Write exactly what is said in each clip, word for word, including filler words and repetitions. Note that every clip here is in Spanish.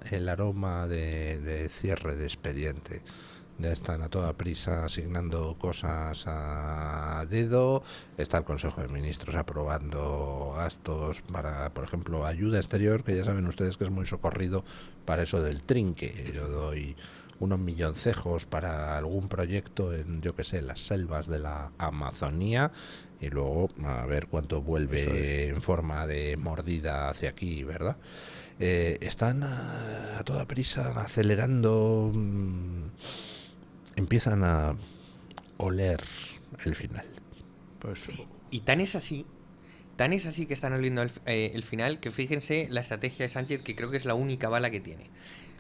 el aroma de, de cierre de expediente. Ya están a toda prisa asignando cosas a dedo. Está el Consejo de Ministros aprobando gastos para, por ejemplo, ayuda exterior, que ya saben ustedes que es muy socorrido para eso del trinque. Yo doy unos milloncejos para algún proyecto en, yo que sé, las selvas de la Amazonía, y luego a ver cuánto vuelve en forma de mordida hacia aquí, ¿verdad? Eh, están a, a toda prisa acelerando... Mmm, empiezan a oler el final. Pues, y tan es así, tan es así que están oliendo el, eh, el final, que fíjense la estrategia de Sánchez, que creo que es la única bala que tiene.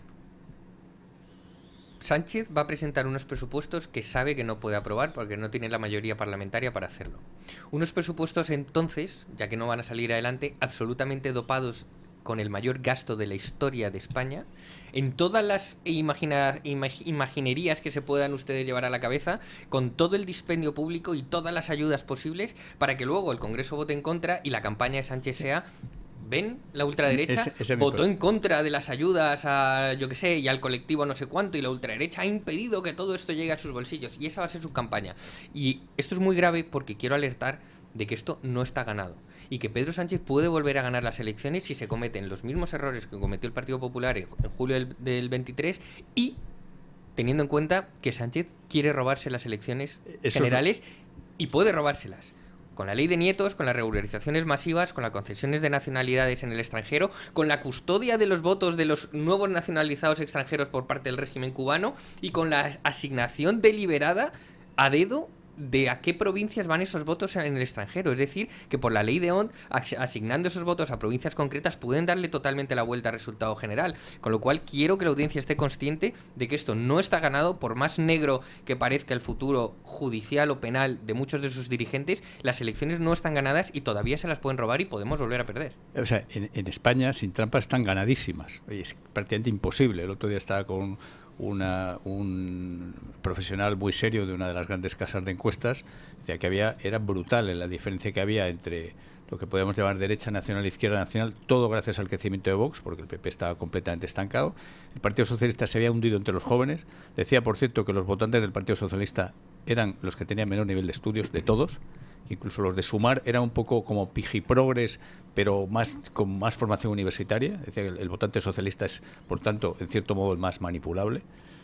Sánchez va a presentar unos presupuestos que sabe que no puede aprobar porque no tiene la mayoría parlamentaria para hacerlo. Unos presupuestos entonces, ya que no van a salir adelante, absolutamente dopados con el mayor gasto de la historia de España, en todas las imagina, imag, imaginerías que se puedan ustedes llevar a la cabeza, con todo el dispendio público y todas las ayudas posibles, para que luego el Congreso vote en contra y la campaña de Sánchez sea: ven, la ultraderecha ese, ese votó en contra de las ayudas a, yo qué sé, y al colectivo no sé cuánto, y la ultraderecha ha impedido que todo esto llegue a sus bolsillos, y esa va a ser su campaña. Y esto es muy grave porque quiero alertar de que esto no está ganado, y que Pedro Sánchez puede volver a ganar las elecciones si se cometen los mismos errores que cometió el Partido Popular en julio del, del veintitrés, y teniendo en cuenta que Sánchez quiere robarse las elecciones Eso generales es... y puede robárselas con la ley de nietos, con las regularizaciones masivas, con las concesiones de nacionalidades en el extranjero, con la custodia de los votos de los nuevos nacionalizados extranjeros por parte del régimen cubano, y con la asignación deliberada a dedo de a qué provincias van esos votos en el extranjero. Es decir, que por la ley de Ont, asignando esos votos a provincias concretas, pueden darle totalmente la vuelta al resultado general. Con lo cual, quiero que la audiencia esté consciente de que esto no está ganado. Por más negro que parezca el futuro judicial o penal de muchos de sus dirigentes, las elecciones no están ganadas y todavía se las pueden robar y podemos volver a perder. O sea, en, en España, sin trampas, están ganadísimas. Es prácticamente imposible. El otro día estaba con Una, un profesional muy serio de una de las grandes casas de encuestas, decía que había, era brutal la diferencia que había entre lo que podemos llamar derecha nacional e izquierda nacional, todo gracias al crecimiento de Vox, porque el P P estaba completamente estancado. El Partido Socialista se había hundido entre los jóvenes. Decía, por cierto, que los votantes del Partido Socialista eran los que tenían menor nivel de estudios de todos, incluso los de Sumar eran un poco como pijiprogres, pero más con más formación universitaria. Decía que el, el votante socialista es, por tanto, en cierto modo el más manipulable.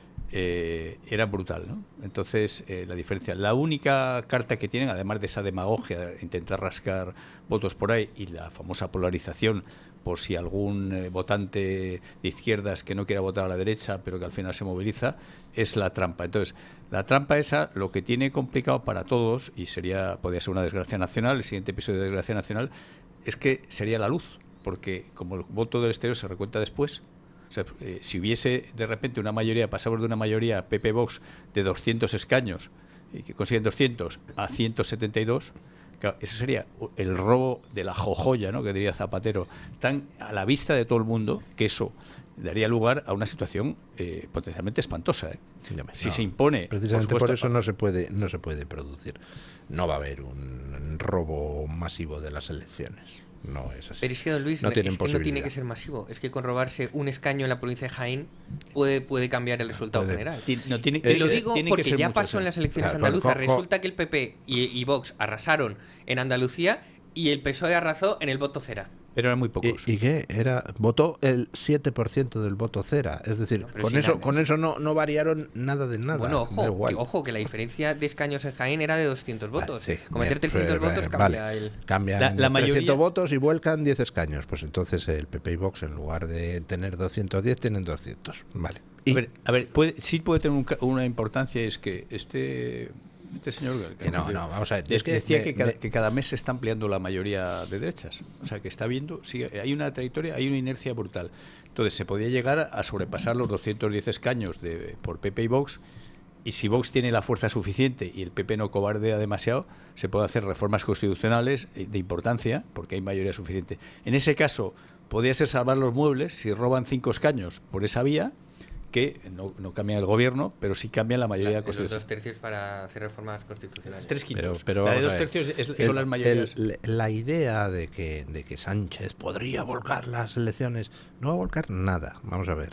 Eh, era brutal, ¿no? Entonces, eh, la diferencia, la única carta que tienen, además de esa demagogia de intentar rascar votos por ahí y la famosa polarización, por si algún eh, votante de izquierdas que no quiera votar a la derecha pero que al final se moviliza, es la trampa. Entonces, la trampa esa, lo que tiene complicado para todos, y sería podría ser una desgracia nacional, el siguiente episodio de desgracia nacional, es que sería la luz, porque como el voto del exterior se recuenta después, o sea, eh, si hubiese de repente una mayoría, pasamos de una mayoría P P Vox de doscientos escaños, y que consiguen doscientos a ciento setenta y dos, claro, eso sería el robo de la jojoya, ¿no?, que diría Zapatero, tan a la vista de todo el mundo, que eso daría lugar a una situación eh, potencialmente espantosa, ¿eh? Si no, se impone, precisamente por, por supuesto, eso no se puede no se puede producir, no va a haber un robo masivo de las elecciones. No es así. Pero es que, don Luis, no, no, tienen es que no tiene que ser masivo. Es que con robarse un escaño en la provincia de Jaén puede, puede cambiar el resultado puede. general. No, tiene, Te lo eh, digo tiene porque ya mucho, pasó sí. en las elecciones Claro, andaluzas. con, con, Resulta que el P P y, y Vox arrasaron en Andalucía y el P S O E arrasó en el voto cera. Pero eran muy pocos. ¿Y, y qué? Era, votó el siete por ciento del voto cera. Es decir, no, con, si eso, con eso no, no variaron nada de nada. Bueno, ojo que, ojo, que la diferencia de escaños en Jaén era de doscientos votos. Ah, sí, Con meter trescientos pero, votos eh, cambia vale, el... Cambian la, la mayoría... trescientos votos y vuelcan diez escaños. Pues entonces el P P y Vox, en lugar de tener doscientos diez, tienen doscientos. Vale. Y... A ver, a ver puede, sí puede tener un, una importancia, es que este... Este señor que no, no, vamos a ver. Es que decía me, que, cada, me... que cada mes se está ampliando la mayoría de derechas. O sea, que está viendo, sí, hay una trayectoria, hay una inercia brutal. Entonces, se podía llegar a sobrepasar los doscientos diez escaños de, por P P y Vox, y si Vox tiene la fuerza suficiente y el P P no cobardea demasiado, se pueden hacer reformas constitucionales de importancia, porque hay mayoría suficiente. En ese caso, podría ser salvar los muebles si roban cinco escaños por esa vía, que no, no cambian el gobierno, pero sí cambian la mayoría la, constitucional. Los dos tercios para hacer reformas constitucionales. Tres quintos. Pero, pero la de dos ver, tercios es, el, son las mayorías. El, la idea de que, de que Sánchez podría volcar las elecciones, no va a volcar nada. Vamos a ver.